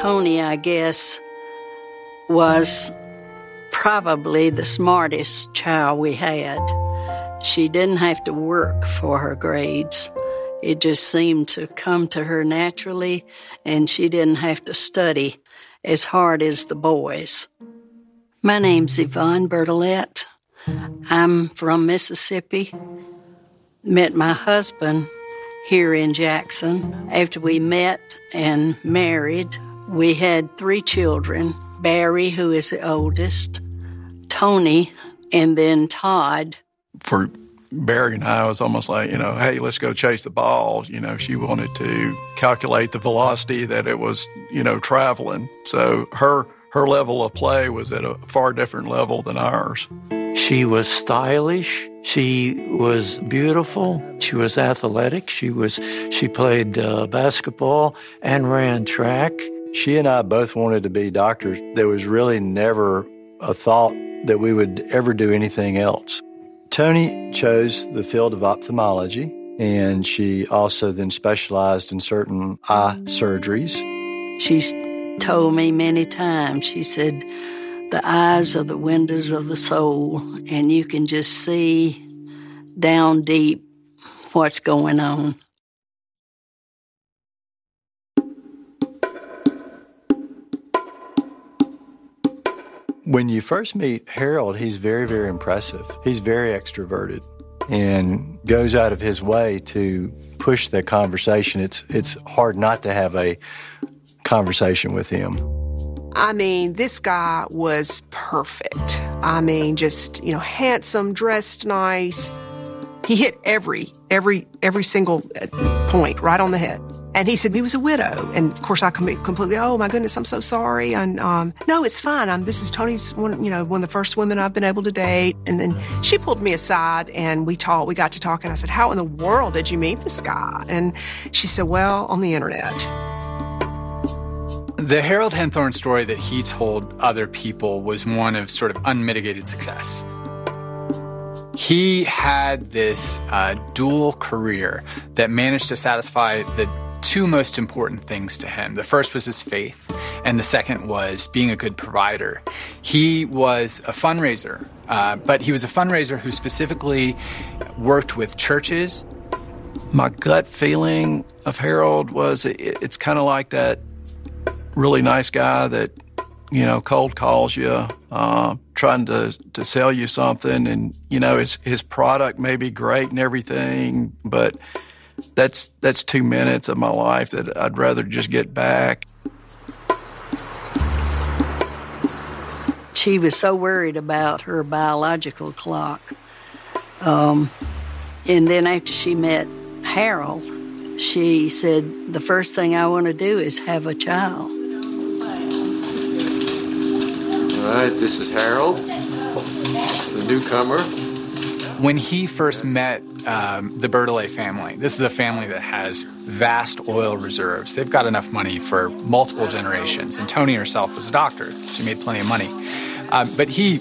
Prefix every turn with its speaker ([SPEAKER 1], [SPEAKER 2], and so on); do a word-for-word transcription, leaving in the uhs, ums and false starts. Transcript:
[SPEAKER 1] Tony, I guess, was probably the smartest child we had. She didn't have to work for her grades. It just seemed to come to her naturally, and she didn't have to study as hard as the boys. My name's Yvonne Bertolette. I'm from Mississippi. Met my husband here in Jackson. After we met and married, we had three children. Barry, who is the oldest, Tony, and then Todd.
[SPEAKER 2] For Barry and I, it was almost like, you know, hey, let's go chase the ball. You know, she wanted to calculate the velocity that it was, you know, traveling. So her her level of play was at a far different level than ours.
[SPEAKER 3] She was stylish. She was beautiful. She was athletic. She was she played uh, basketball and ran track.
[SPEAKER 4] She and I both wanted to be doctors. There was really never a thought that we would ever do anything else. Tony chose the field of ophthalmology, and she also then specialized in certain eye surgeries.
[SPEAKER 1] She's told me many times, she said, the eyes are the windows of the soul, and you can just see down deep what's going on.
[SPEAKER 4] When you first meet Harold, he's very, very impressive. He's very extroverted and goes out of his way to push the conversation. It's it's hard not to have a conversation with him.
[SPEAKER 5] I mean, this guy was perfect. I mean, just, you know, handsome, dressed nice. He hit every, every, every single point right on the head. And he said he was a widow. And of course, I completely, oh my goodness, I'm so sorry. And um, no, it's fine. I'm, this is Tony's one, you know, one of the first women I've been able to date. And then she pulled me aside and we talked, we got to talk. And I said, how in the world did you meet this guy? And she said, well, on the internet.
[SPEAKER 6] The Harold Henthorne story that he told other people was one of sort of unmitigated success. He had this uh, dual career that managed to satisfy the two most important things to him. The first was his faith, and the second was being a good provider. He was a fundraiser, uh, but he was a fundraiser who specifically worked with churches.
[SPEAKER 2] My gut feeling of Harold was it, it's kind of like that really nice guy that, you know, cold calls you, uh, trying to, to sell you something. And, you know, his, his product may be great and everything, but that's, that's two minutes of my life that I'd rather just get back.
[SPEAKER 1] She was so worried about her biological clock. Um, and then after she met Harold, she said, the first thing I want to do is have a child.
[SPEAKER 7] All right, this is Harold, the newcomer.
[SPEAKER 6] When he first met um, the Bertolette family, this is a family that has vast oil reserves. They've got enough money for multiple generations. And Tony herself was a doctor. She made plenty of money. Um, but he